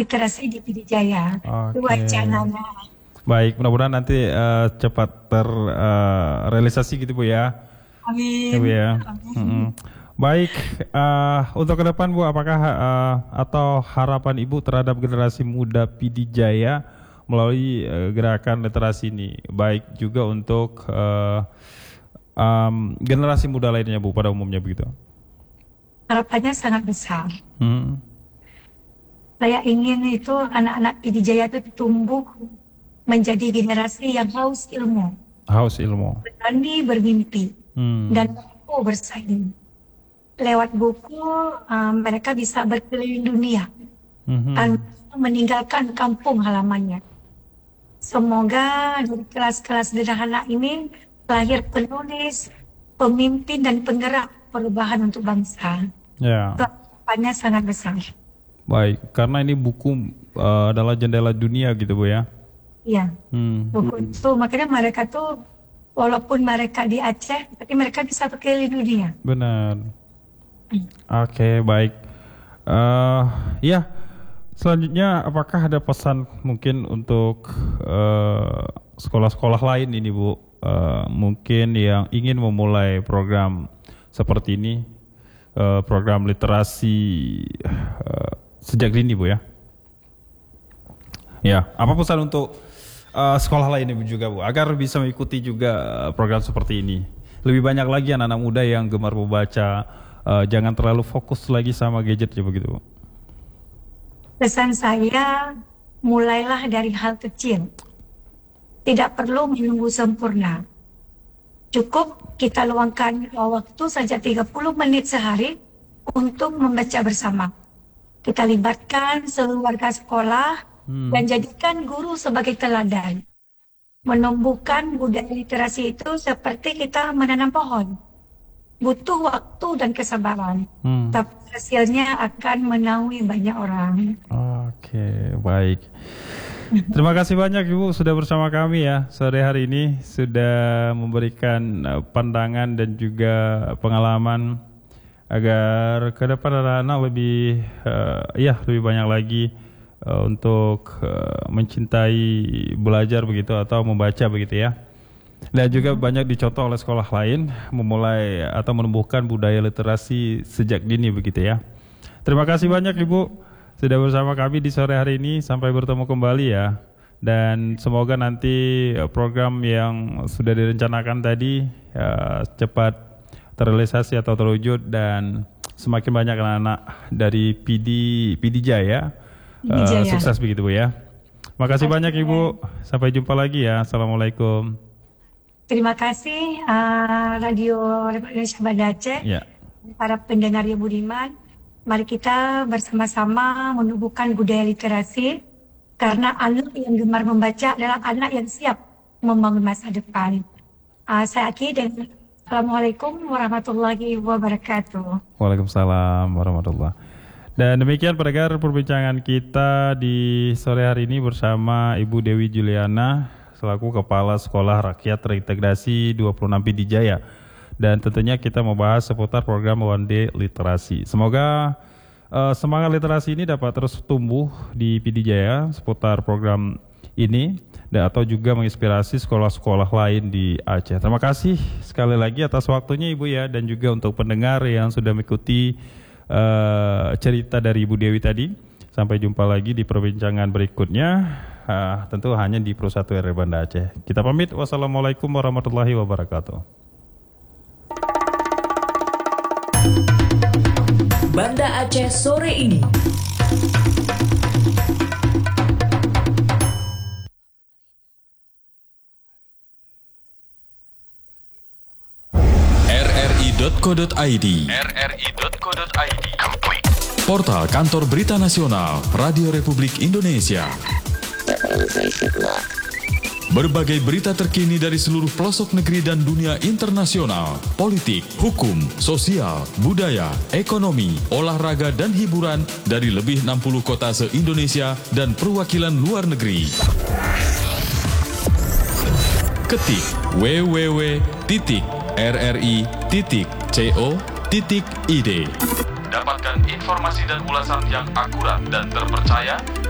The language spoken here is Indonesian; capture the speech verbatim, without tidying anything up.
literasi di Pidijaya. Itu Oke. wacananya. Baik, mudah-mudahan nanti eh, cepat terrealisasi gitu Bu ya. Ya, Bu Amin. ya. Amin. Mm-mm. Baik, eh, untuk ke depan Bu, apakah eh, atau harapan Ibu terhadap generasi muda Pidijaya melalui eh, gerakan literasi ini, baik juga untuk eh, em, generasi muda lainnya Bu pada umumnya begitu? Harapannya sangat besar. Hmm. Saya ingin itu anak-anak Pidijaya itu tumbuh menjadi generasi yang haus ilmu, Haus ilmu. berani bermimpi, Hmm. dan mampu bersaing. Lewat buku, um, mereka bisa berkeliling dunia Mhm. tanpa meninggalkan kampung halamannya. Semoga dari kelas-kelas sederhana ini lahir penulis, pemimpin, dan penggerak perubahan untuk bangsa. Ya. Harapannya sangat besar. Baik, karena ini buku eh, adalah jendela dunia gitu Bu ya. Iya, Hmm. buku itu makanya mereka tuh walaupun mereka di Aceh, tapi mereka bisa berkeliling dunia. Benar. Oke, baik. Eh, ya, selanjutnya apakah ada pesan mungkin untuk eh, sekolah-sekolah lain ini Bu, Eh, mungkin yang ingin memulai program seperti ini, eh, program literasi eh, sejak dini Bu ya? Ya, apa pesan untuk eh, sekolah lain Ibu juga Bu, agar bisa mengikuti juga eh, program seperti ini? Lebih banyak lagi anak-anak muda yang gemar membaca, eh, jangan terlalu fokus lagi sama gadgetnya begitu Bu. Pesan saya, mulailah dari hal kecil. Tidak perlu menunggu sempurna. Cukup kita luangkan waktu saja tiga puluh menit sehari untuk membaca bersama. Kita libatkan seluruh warga sekolah Hmm. dan jadikan guru sebagai teladan. Menumbuhkan budaya literasi itu seperti kita menanam pohon. Butuh waktu dan kesabaran. Hmm. Tapi hasilnya akan menaungi banyak orang. Oke, baik. Terima kasih banyak Ibu sudah bersama kami ya sore hari ini, sudah memberikan eh, pandangan dan juga pengalaman agar ke depan anak-anak lebih eh, ya lebih banyak lagi eh, untuk eh, mencintai belajar begitu atau membaca begitu ya. Dan juga banyak dicontoh oleh sekolah lain memulai atau menumbuhkan budaya literasi sejak dini begitu ya. Terima kasih banyak Ibu sudah bersama kami di sore hari ini. Sampai bertemu kembali ya. Dan semoga nanti program yang sudah direncanakan tadi ya, cepat terrealisasi atau terwujud dan semakin banyak anak-anak dari P D Pidijaya uh, sukses begitu Bu ya. Makasih banyak Ibu. Sampai jumpa lagi ya. Assalamualaikum. Terima kasih uh, Radio Republik Indonesia Banda Aceh, Ya. para pendengar yang budiman. Mari kita bersama-sama menumbuhkan budaya literasi, karena anak yang gemar membaca adalah anak yang siap membangun masa depan. Uh, saya akhiri dengan Assalamualaikum warahmatullahi wabarakatuh. Waalaikumsalam warahmatullahi. Dan demikian pendengar perbincangan kita di sore hari ini bersama Ibu Dewi Juliana selaku Kepala Sekolah Rakyat Terintegrasi dua puluh enam Pidijaya. Dan tentunya kita membahas seputar program One Day Literasi. Semoga uh, semangat literasi ini dapat terus tumbuh di Pidijaya seputar program ini dan atau juga menginspirasi sekolah-sekolah lain di Aceh. Terima kasih sekali lagi atas waktunya Ibu ya, dan juga untuk pendengar yang sudah mengikuti uh, cerita dari Ibu Dewi tadi. Sampai jumpa lagi di perbincangan berikutnya, uh, tentu hanya di Pro satu R R Banda Aceh. Kita pamit, wassalamualaikum warahmatullahi wabarakatuh. Banda Aceh sore ini. r r i titik co titik i d r r i titik co titik i d Portal Kantor Berita Nasional Radio Republik Indonesia. Berbagai berita terkini dari seluruh pelosok negeri dan dunia internasional, politik, hukum, sosial, budaya, ekonomi, olahraga, dan hiburan dari lebih enam puluh kota se-Indonesia dan perwakilan luar negeri. Ketik w w w titik r r i titik co titik i d. Dapatkan informasi dan ulasan yang akurat dan terpercaya